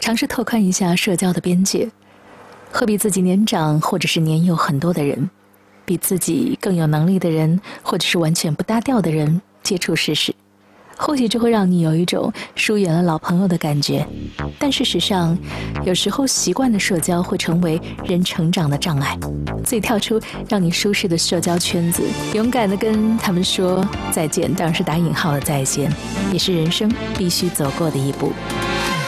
尝试拓宽一下社交的边界，和比自己年长或者是年幼很多的人，比自己更有能力的人，或者是完全不搭调的人接触试试，或许就会让你有一种疏远了老朋友的感觉。但事实上，有时候习惯的社交会成为人成长的障碍，所以跳出让你舒适的社交圈子，勇敢地跟他们说再见，当然是打引号的再见，也是人生必须走过的一步。